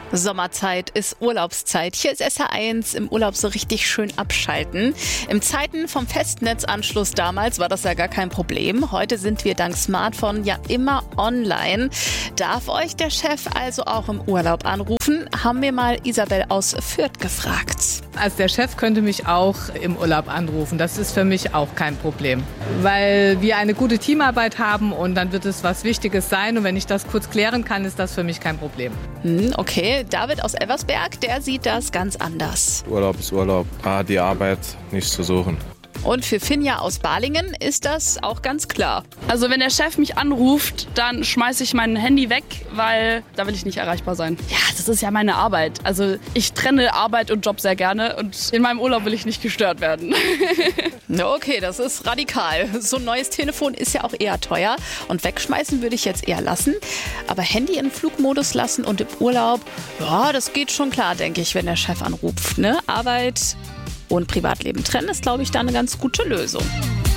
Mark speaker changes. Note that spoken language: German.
Speaker 1: Sommerzeit ist Urlaubszeit. Hier ist SR1, im Urlaub so richtig schön abschalten. In Zeiten vom Festnetzanschluss damals war das ja gar kein Problem. Heute sind wir dank Smartphone ja immer online. Darf euch der Chef also auch im Urlaub anrufen? Haben wir mal Isabel aus Fürth gefragt.
Speaker 2: Also der Chef könnte mich auch im Urlaub anrufen. Das ist für mich auch kein Problem, weil wir eine gute Teamarbeit haben und dann wird es was Wichtiges sein. Und wenn ich das kurz klären kann, ist das für mich kein Problem.
Speaker 1: Okay, David aus Elversberg, der sieht das ganz anders.
Speaker 3: Urlaub ist Urlaub, die Arbeit nicht zu suchen.
Speaker 1: Und für Finja aus Balingen ist das auch ganz klar.
Speaker 4: Also wenn der Chef mich anruft, dann schmeiße ich mein Handy weg, weil da will ich nicht erreichbar sein. Ja, das ist ja meine Arbeit. Also ich trenne Arbeit und Job sehr gerne und in meinem Urlaub will ich nicht gestört werden.
Speaker 1: Okay, das ist radikal. So ein neues Telefon ist ja auch eher teuer und wegschmeißen würde ich jetzt eher lassen. Aber Handy in Flugmodus lassen und im Urlaub, ja, das geht schon klar, denke ich, wenn der Chef anruft. Ne? Arbeit und Privatleben trennen ist, glaube ich, da eine ganz gute Lösung.